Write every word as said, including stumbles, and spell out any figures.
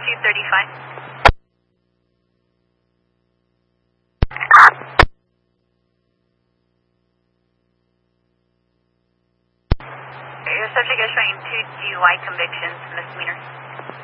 two thirty-five. Your subject is showing two D U I convictions, misdemeanors.